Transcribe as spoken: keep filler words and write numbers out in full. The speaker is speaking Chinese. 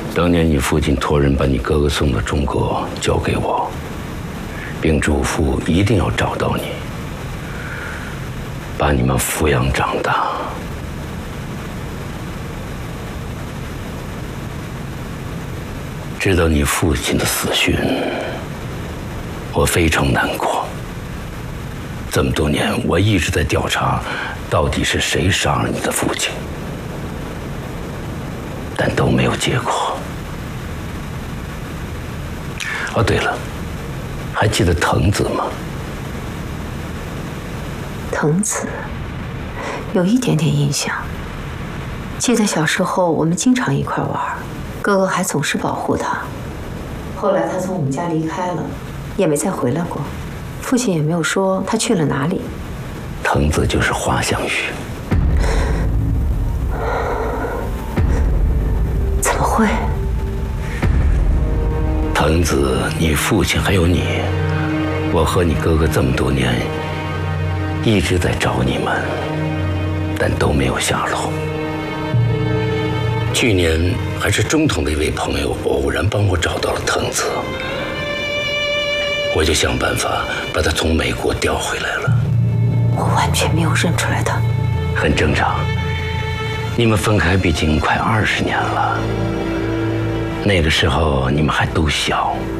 当年你父亲托人把你哥哥送到中国，交给我，并嘱咐一定要找到你，把你们抚养长大。知道你父亲的死讯，我非常难过。这么多年，我一直在调查，到底是谁杀了你的父亲，但都没有结果。哦，对了，还记得藤子吗？ 藤子，有一点点印象。记得小时候我们经常一块玩，哥哥还总是保护他。后来他从我们家离开了，也没再回来过。父亲也没有说他去了哪里。 藤子就是花香玉。 怎么会？ 藤子，你父亲还有你，我和你哥哥这么多年一直在找你们，但都没有下落。去年还是中统的一位朋友偶然帮我找到了藤子，我就想办法把他从美国调回来了。 我完全没有认出来他。 很正常，你们分开毕竟快二十年了，那个时候你们还都小。